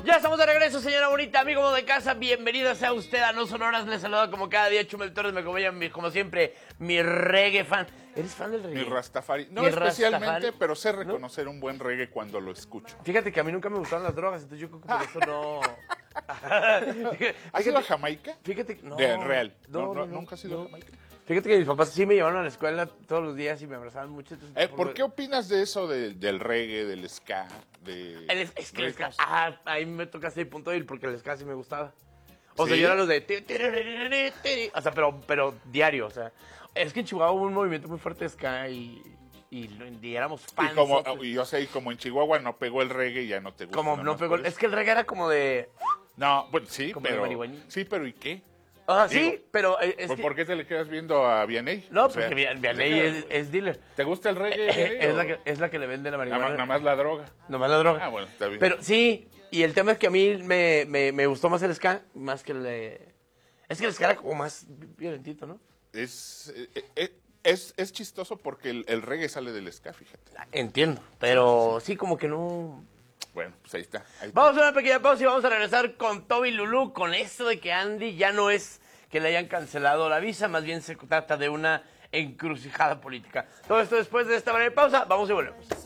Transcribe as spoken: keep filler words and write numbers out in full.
Ya estamos de regreso, señora bonita, amigo de casa. Bienvenida sea usted a No Sonoras. Les saluda como cada día Chumel Torres. Me acompaña, como siempre, mi reggae fan. ¿Eres fan del reggae? Mi Rastafari. No Mi especialmente, Rastafari, pero sé reconocer ¿no? un buen reggae cuando lo escucho. Fíjate que a mí nunca me gustaron las drogas, entonces yo creo que por eso no... ¿Has ido a Jamaica? Fíjate que no. De real. No, No, no, no, no, ¿Nunca has ido no. a Jamaica? Fíjate que mis papás sí me llevaron a la escuela todos los días y me abrazaban mucho. Entonces, Eh, ¿Por qué opinas de eso de- del reggae, del ska? De El, es que el ska, ritmos? ah, ahí me tocaste el punto débil porque el ska sí me gustaba. O sea, ¿Sí? yo era los de... O sea, pero, pero diario, o sea. Es que en Chihuahua hubo un movimiento muy fuerte de ska y, y, lo- y éramos fans. Y como, y yo sé, y como en Chihuahua no pegó el reggae y ya no te gusta. Como nada no más pegó... por eso. Es que el reggae era como de... No, bueno, sí, como de pero... marihuaní. Sí, pero ¿y qué? O sea, sí, Digo, pero eh, es ¿Por, que... ¿Por qué te le quedas viendo a Vianney? No, O sea, porque Via- Vianney es, es dealer. ¿Te gusta el reggae? Eh, Vianney, Es o la, que, es la que le vende la Nada marihuana. más, nada más la droga. Nomás la droga. Ah, bueno, está bien. Pero sí, y el tema es que a mí me, me, me gustó más el ska, más que el de... Es que el ska era como más violentito, ¿no? Es, eh, eh, es, es chistoso porque el, el reggae sale del ska, fíjate. Entiendo, pero sí, como que no... Bueno, pues ahí está. Ahí está. Vamos a una pequeña pausa y vamos a regresar con Toby Lulú, con esto de que Andy ya no es que le hayan cancelado la visa, más bien se trata de una encrucijada política. Todo esto después de esta breve pausa, vamos y volvemos.